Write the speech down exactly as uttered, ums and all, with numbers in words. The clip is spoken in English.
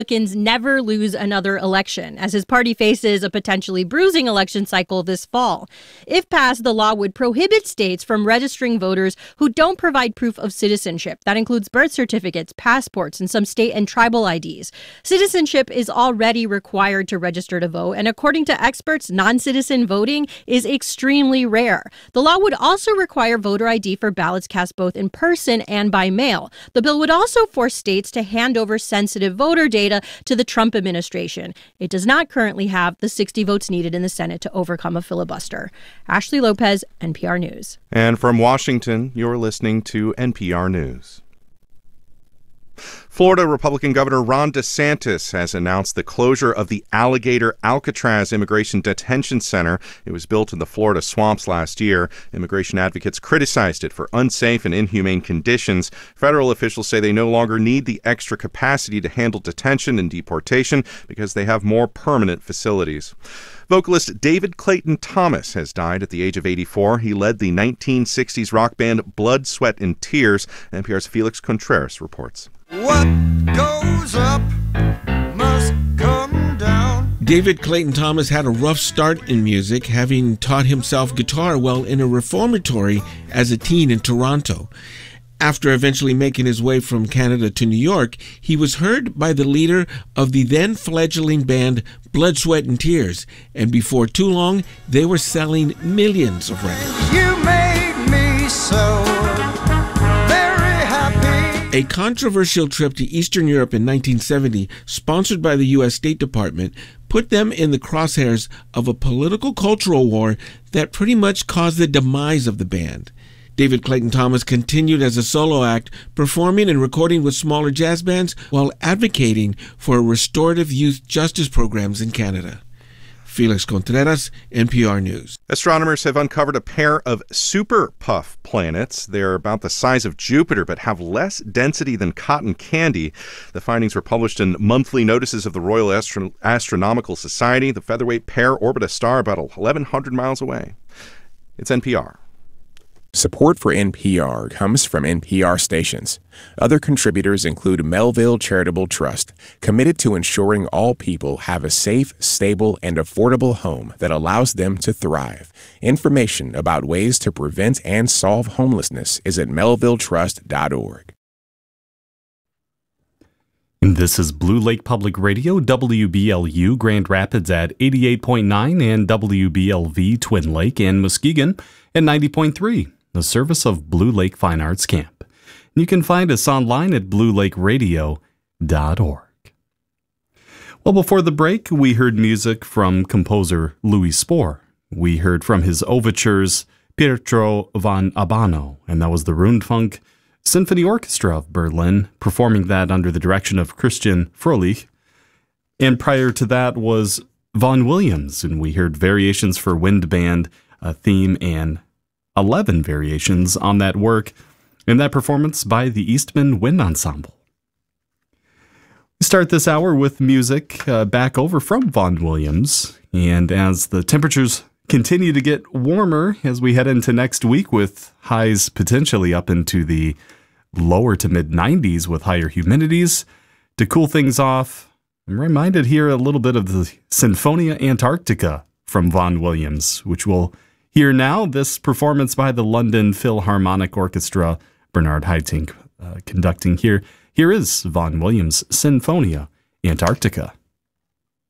Republicans never lose another election, as his party faces a potentially bruising election cycle this fall. If passed, the law would prohibit states from registering voters who don't provide proof of citizenship. That includes birth certificates, passports, and some state and tribal I Ds. Citizenship is already required to register to vote, and according to experts, non-citizen voting is extremely rare. The law would also require voter I D for ballots cast both in person and by mail. The bill would also force states to hand over sensitive voter data to the Trump administration. It does not currently have the sixty votes needed in the Senate to overcome a filibuster. Ashley Lopez, N P R News. And from Washington, you're listening to N P R News. Florida Republican Governor Ron DeSantis has announced the closure of the Alligator Alcatraz Immigration Detention Center. It was built in the Florida swamps last year. Immigration advocates criticized it for unsafe and inhumane conditions. Federal officials say they no longer need the extra capacity to handle detention and deportation because they have more permanent facilities. Vocalist David Clayton Thomas has died at the age of eighty-four. He led the nineteen sixties rock band Blood, Sweat, and Tears. N P R's Felix Contreras reports. What goes up must come down. David Clayton Thomas had a rough start in music, having taught himself guitar while in a reformatory as a teen in Toronto. After eventually making his way from Canada to New York, he was heard by the leader of the then fledgling band Blood, Sweat, and Tears, and before too long, they were selling millions of records. You made me so very happy. A controversial trip to Eastern Europe in nineteen seventy, sponsored by the U S State Department, put them in the crosshairs of a political cultural war that pretty much caused the demise of the band. David Clayton Thomas continued as a solo act, performing and recording with smaller jazz bands while advocating for restorative youth justice programs in Canada. Felix Contreras, N P R News. Astronomers have uncovered a pair of super puff planets. They're about the size of Jupiter but have less density than cotton candy. The findings were published in monthly notices of the Royal Astro- Astronomical Society. The featherweight pair orbit a star about eleven hundred miles away. It's N P R. Support for N P R comes from N P R stations. Other contributors include Melville Charitable Trust, committed to ensuring all people have a safe, stable, and affordable home that allows them to thrive. Information about ways to prevent and solve homelessness is at melville trust dot org. This is Blue Lake Public Radio, W B L U Grand Rapids at eighty-eight point nine and W B L V Twin Lake and Muskegon at ninety point three. The service of Blue Lake Fine Arts Camp. You can find us online at blue lake radio dot org. Well, before the break, we heard music from composer Louis Spohr. We heard from his overtures Pietro van Abano, and that was the Rundfunk Symphony Orchestra of Berlin, performing that under the direction of Christian Froelich. And prior to that was Vaughan Williams, and we heard Variations for Wind Band, a theme, and eleven variations on that work, and that performance by the Eastman Wind Ensemble. We start this hour with music uh, back over from Vaughan Williams, and as the temperatures continue to get warmer as we head into next week with highs potentially up into the lower to mid nineties with higher humidities, to cool things off, I'm reminded here a little bit of the Sinfonia Antarctica from Vaughan Williams, which will hear now, this performance by the London Philharmonic Orchestra, Bernard Haitink uh, conducting here. Here is Vaughan Williams' Sinfonia Antarctica.